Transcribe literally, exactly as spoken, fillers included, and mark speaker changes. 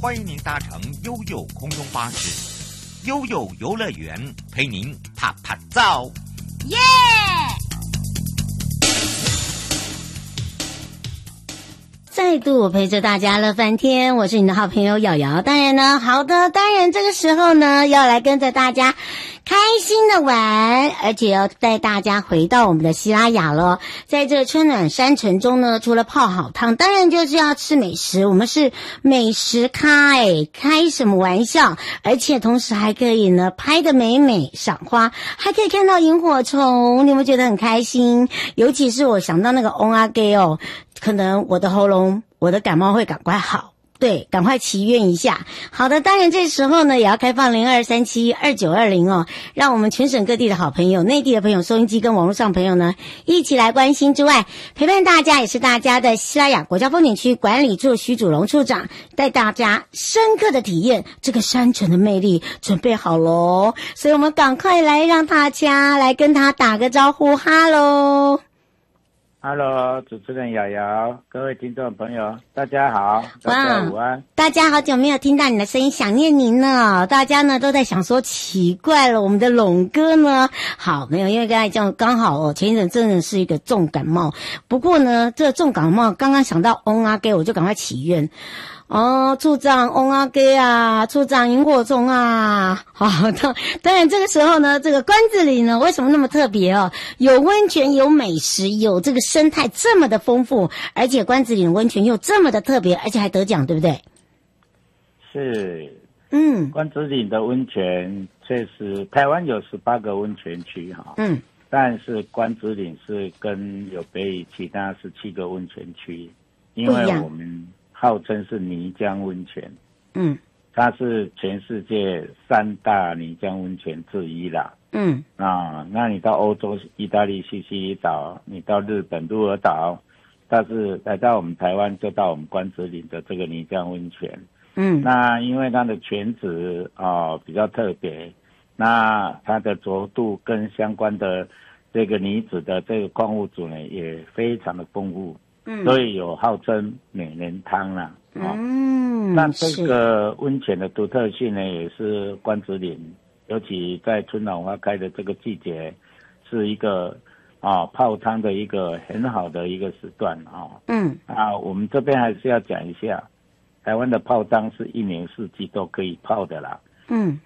Speaker 1: 欢迎您搭乘悠悠空中巴士，悠悠游乐园陪您啪啪照。
Speaker 2: 耶！再度陪着大家乐翻天，我是你的好朋友瑶瑶。当然呢，好的，当然这个时候呢，要来跟着大家开心的玩，而且要带大家回到我们的西拉雅了。在这春暖山城中呢，除了泡好汤，当然就是要吃美食。我们是美食咖哎，开什么玩笑？而且同时还可以呢，拍得美美，赏花，还可以看到萤火虫，你有没有觉得很开心？尤其是我想到那个翁阿给哦，可能我的喉咙，我的感冒会赶快好。对，赶快祈愿一下。好的，当然这时候呢也要开放零二三七二九二零哦，让我们全省各地的好朋友、内地的朋友、收音机跟网络上朋友呢一起来关心之外，陪伴大家也是大家的西拉雅国家风景区管理处徐祖龙处长带大家深刻的体验这个山城的魅力，准备好咯，所以我们赶快来让大家来跟他打个招呼。哈喽
Speaker 3: Hello， 主持人瑶瑶，各位听众朋友，大家好，大家午安。
Speaker 2: 大家好久没有听到你的声音，想念您呢。大家呢都在想说，奇怪了，我们的龙哥呢？好，没有，因为刚才这样刚好哦，前一阵真的是一个重感冒。不过呢，这个重感冒刚刚想到翁阿给，我就赶快祈愿。哦，处长翁阿给啊，处长萤火虫啊，好的。当然这个时候呢，这个关子岭呢，为什么那么特别哦？有温泉，有美食，有这个生态这么的丰富，而且关子岭的温泉又这么的特别，而且还得奖，对不对？
Speaker 3: 是，
Speaker 2: 嗯，
Speaker 3: 关子岭的温泉确实，台湾有十八个温泉区哈，
Speaker 2: 嗯，
Speaker 3: 但是关子岭是跟有别于其他十七个温泉区，因为我们号称是泥浆温泉，
Speaker 2: 嗯，
Speaker 3: 它是全世界三大泥浆温泉之一啦。
Speaker 2: 嗯，
Speaker 3: 啊，那你到欧洲意大利西西里岛，你到日本鹿儿岛，但是来到我们台湾就到我们关子岭的这个泥浆温泉。
Speaker 2: 嗯，
Speaker 3: 那因为它的泉质啊、呃、比较特别，那它的浊度跟相关的这个泥质的这个矿物质呢也非常的丰富。嗯，所以有号称美人汤啦、啊。
Speaker 2: 嗯，
Speaker 3: 那这个温泉的独特性呢，也是关子岭，尤其在春暖花开的这个季节，是一个啊泡汤的一个很好的一个时段啊。嗯，啊，我们这边还是要讲一下，台湾的泡汤是一年四季都可以泡的啦。嗯。